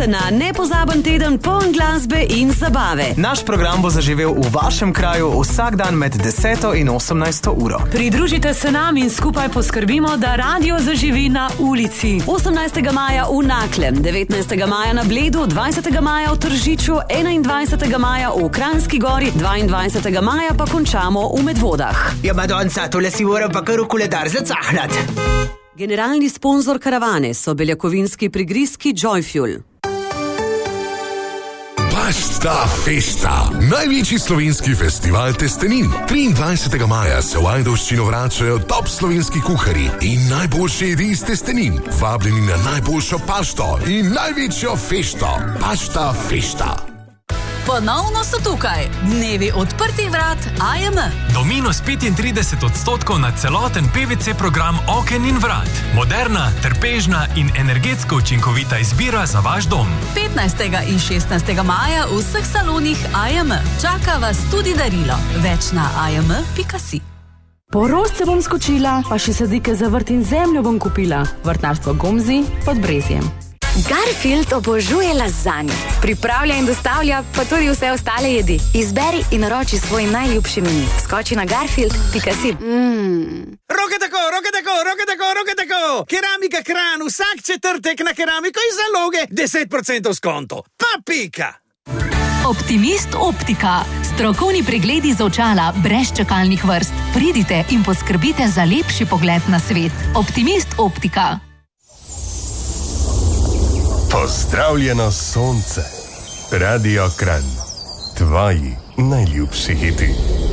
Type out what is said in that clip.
se na nepozaben teden poln glasbe in zabave. Naš program bo zaživel v vašem kraju vsak dan med 10 in 18 uro. Pridružite se nam in skupaj poskrbimo, da radio zaživi na ulici. 18. maja v Naklem, 19. maja na Bledu, 20. maja v Tržiču, 21. maja v Kranjski Gori, 22. maja pa končamo v Medvodah. Ja, Madonca, tole si moram pa kar v koledar zacahnat. Generalni sponzor karavane so beljakovinski prigrizki Joyfuel. Pasta Festa, največji slovenski festival testenin. 23. maja se v Ajdovščino vračajo top slovenski kuharji in najboljše jedi iz testenin. Vabljeni na najboljšo pašto in največjo fešto. Pasta Festa. Ponovno so tukaj dnevi odprtih vrat AJM. Do minus 35% na celoten PVC program oken in vrat. Moderna, trpežna in energetsko učinkovita izbira za vaš dom. 15. in 16. maja v vseh salonih AJM. Čaka vas tudi darilo. Več na ajm.si. Po rožce bom skočila, pa še sadike za vrt in zemljo bom kupila. Vrtnarstvo Gomzi pod Brezjem. Garfield obožuje lazanjo. Pripravlja in dostavlja pa tudi vse ostale jedi. Izberi in naroči svoj najljubši meni. Skoči na garfield.si. Roke tako! Keramika Kran, vsak četrtek na keramiko iz zaloge 10% skonto. Pa pika! Optimist Optika. Strokovni pregledi za očala brez čakalnih vrst. Pridite in poskrbite za lepši pogled na svet. Optimist Optika. Pozdravljeno sonce, Radio Kran, tvoji najljubši hiti.